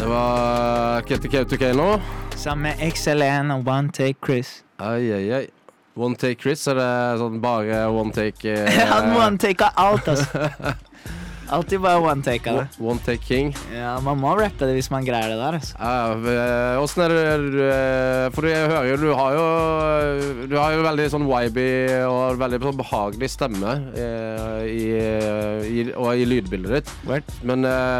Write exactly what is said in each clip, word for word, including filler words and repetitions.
Det var Kette Kautokeino. Sammen med X L en og One Take Chris. Ai, ai, ai. One Take Chris, er det sånn bare one take? Eh... Han one take av alt, altså. Alltid bare one take av det. One take king. Ja, man må rappe det hvis man greier det der, altså. Ja, hvordan er det, for jeg hører jo, du har jo, du har jo veldig sånn vibe og veldig sånn behagelig stemme i, i, og i lydbildet ditt. Word. Men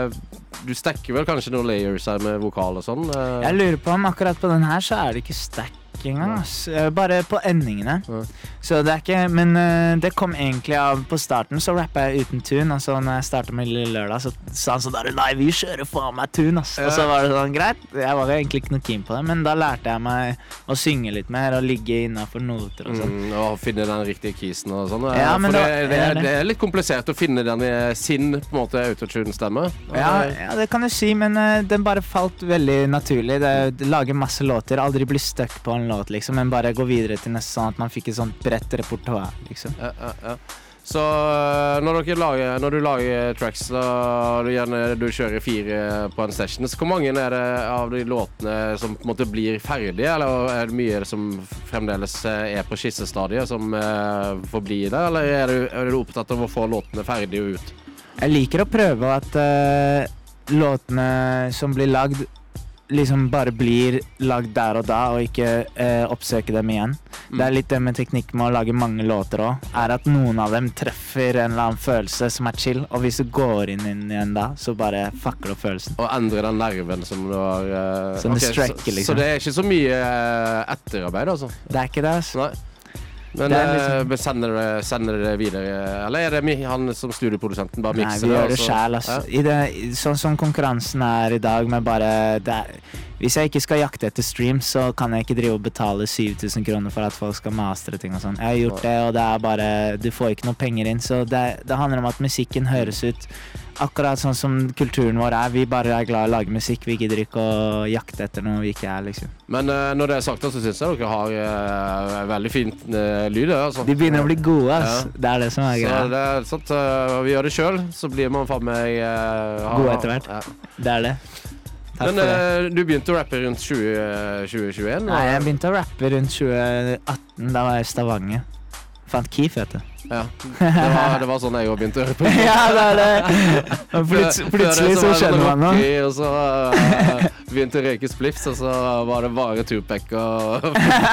du stekker vel kanskje noen layers her med vokal og sånn? Jeg lurer på om akkurat på den her så er det ikke stack engang, altså. Bare på endingene. Ja. Så det er ikke, men uh, det kom egentlig av på starten, så rappet jeg uten tune, og så når jeg startet med Lille Lørdag, så sa han sånn der, nei, vi kjører faen meg tune, ass. Ja. Og så var det sånn, greit, jeg var egentlig ikke noe keen på det, men da lærte jeg meg å synge litt mer, og ligge innenfor noter og sånn. Mm, og finne den riktige kisen og sånn. Ja, men for da, det, det, er, det er litt komplisert å finne den i sin, på en måte, autotune-stemme. Ja, ja, det kan du si, men uh, den bare falt veldig naturlig. Det, det lager masse låter, aldri bli stuck på en låt, liksom, men bare gå videre til neste, sånn at man fikk et sånt bredt repertoire, liksom. Ja, ja, ja. Så når, dere lager, når du lager tracks, og gjerne du kjører fire på en session, så hvor mange er det av de låtene som på en måte blir ferdige, eller er det mye som fremdeles er på skissestadiet som uh, får bli det, eller er du, er du opptatt av å få låtene ferdige ut? Jeg liker å prøve at uh, låtene som blir lagd liksom bare blir lagd der og da, og ikke eh, oppsøke dem igjen. Mm. Det er litt det med teknikk med å lage mange låter også, er at noen av dem treffer en eller annen følelse som er chill, og hvis du går inn, inn igjen da, så bare fucker du opp følelsen. Og endre den nerven som du har... Uh, som okay, det strekker, liksom. Så, så det er ikke så mye uh, etterarbeid, altså? Det er ikke det, altså. Nei. Men liksom... uh, sender, det, sender det videre, eller er det han som studioprodusenten bare mikser det? Nei, vi gjør det selv, altså. Ja. I det, sånn som konkurransen er i dag med bare... Det er, hvis jeg ikke skal jakte etter streams, så kan jeg ikke drive og betale syv tusen kroner for at folk skal mastere ting og sånn. Jeg har gjort det, og det er bare... Du får ikke noe penger inn, så det, det handler om at musikken høres ut akkurat sånn som kulturen vår er. Vi bare er glad i å lage musikk, vi gidder ikke å jakte etter noe vi ikke er, liksom. Men uh, når det er sagt, så synes jeg dere har uh, veldig fint uh, lyd, altså. De begynner å bli gode, altså. Ja. Det er det som er greia. Så det er sånn at uh, vi gjør det selv, så blir man faen meg... Uh, gode etter hvert. Ja. Det er det. Takk Men uh, du begynte å rappe rundt tjue tjueen? Nei, jeg begynte å rappe rundt tjue atten, da var jeg i Stavanger. Fant Keef, vet du. Ja, det var, det var sånn jeg også begynte å rappe. Ja, det er det. Plut, plutselig så skjønner man noe. Og så uh, begynte å røyke spliffs, og så var det bare Tupac og...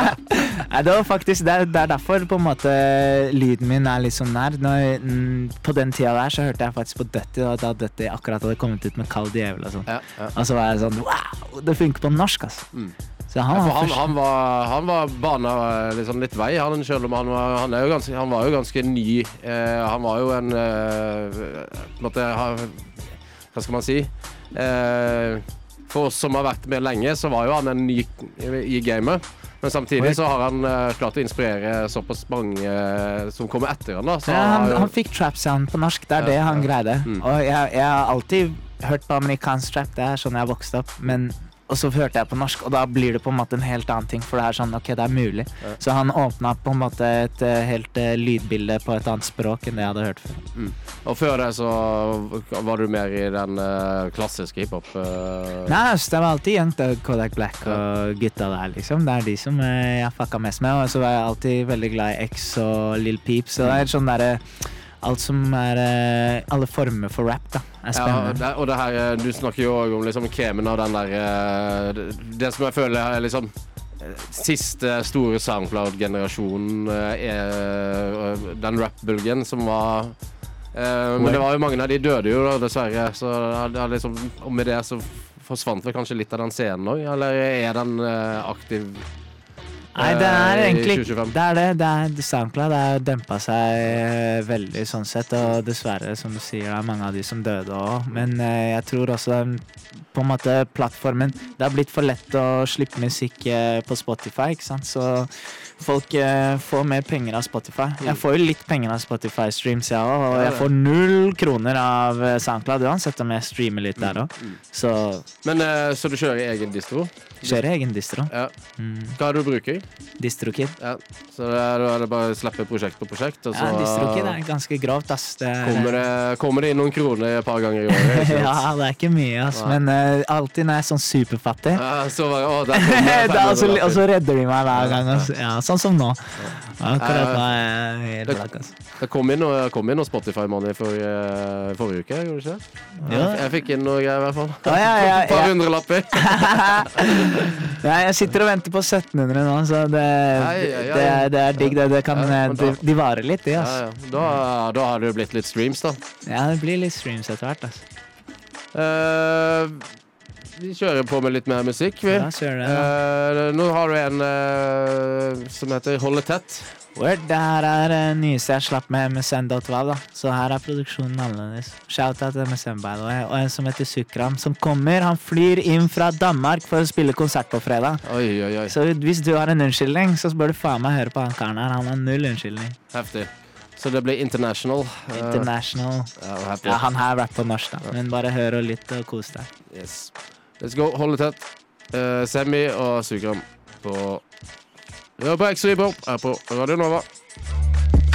Nei, det var faktisk, det er, det er derfor på en måte lyden min er litt sånn nær. Når, mm, på den tida der så hørte jeg faktisk på Dutty, og da Dutty akkurat hadde kommet ut med Kald Djevel og sånn. Ja, ja. Og så var jeg sånn, wow, det funker på norsk, altså. Mm. Så han, ja, var han, han var han var bana liksom litt vei, han, selv om han var, han er jo ganske, han var jo ganske ny. Eh, han var jo en eh, på en måte, hva skal man si? Eh, for oss som har vært med lenge, så var jo han en ny i gamet. Men samtidig så har han uh, klart å inspirere såpass mange uh, som kommer etter han da. Så ja, han, han, han fikk trap sound på norsk, det er ja, det han ja. greide. Mm. Og jeg, jeg har alltid hørt på amerikansk trap, det er sånn jeg vokste opp, men og så hørte jeg på norsk, og da blir det på en måte en helt annen ting, for det er sånn, ok, det er mulig. Ja. Så han åpnet på en måte et uh, helt uh, lydbilde på et annet språk enn det jeg hadde hørt før. Mm. Og før det så var du mer i den uh, klassiske hiphop? Uh... Nei, altså, det var alltid Young Thug, Kodak Black og gutta der, liksom. Det er de som uh, jeg fucka mest med, og så var jeg alltid veldig glad i X og Lil Peep, så det er sånn der... Alt som er, alle former for rap da, er spennende. Ja, det, og det her, du snakker jo også om liksom kremen av den der, det som jeg føler er liksom siste store SoundCloud-generasjonen er den rap-bulgen som var, men det var jo mange av de døde jo da, dessverre, så det er liksom, og med det så forsvant vel kanskje litt av den scenen også, eller er den aktiv? Nei, det er egentlig det er det, det er SoundCloud, det har dempet seg veldig sånn sett, og dessverre, som du sier, det er mange av de som døde også, men jeg tror også på en måte plattformen, det har blitt for lett å slippe musikk på Spotify, ikke sant, så folk får mer penger av Spotify. Jeg får jo litt penger av Spotify-streams, ja, og jeg får null kroner av SoundCloud, uansett om jeg streamer litt der også. Så... Men så du kjører egen distro? Kjører egen distro. Ja. Mm. Hva er det du bruker? DistroKid? DistroKid. Ja, så det er, da er det bare å slippe prosjekt på prosjekt, og så Ja, DistroKid er ganske grovt, ass. Det er, kommer, det, kommer det inn noen kroner et par ganger i året. Ikke sant? ja, det er ikke mye, ass, men uh, alltid når jeg er sånn superfattig, Ja, så var det, å, der kom det da, og, så, fem hundre og så redder de meg hver gang, ass. Ja, sånn som nå. Akkurat nå er jeg helt Det- blakk, ass. Det kom inn noe, kom inn noe Spotify-money for, uh, forrige uke, gjorde det ikke? Ja. Jeg, jeg fikk inn noe greier i hvert fall. Å, ja, ja, Et par ja. hundre lapper. Nei, jeg sitter og venter på sytten hundre nå, så det, Nei, ja, ja, det, er, det er digg, det, det kan, Ja, men da- de, de varer litt, de, Ja, ass. ja. Da, da har det jo blitt litt streams, da. Ja, det blir litt streams etter hvert, ass. Uh, vi kjører på med litt mer musikk, vi. Ja, kjør det, da. Uh, nå har du en uh, som heter Holde tett. Word, det her er det nyeste jeg slapp med M S N dot W A V, da. Så her er produksjonen annerledes. Shout-out til M S N, by the way. Og en som heter Sukram, som kommer. Han flyr inn fra Danmark for å spille konsert på fredag. Oi, oi, oi. Så hvis du har en unnskyldning, så bør du faen meg høre på han karen her. Han har null unnskyldning. Heftig. Så det blir international. Uh, International. ja, heftig. Ja, han her rapper på norsk, da. Men bare hør og lytt og kos deg. Yes. Let's go. Holde tett. Uh, Semi og Sukram på Ja, på X-Ray Pop her på Radio Nova.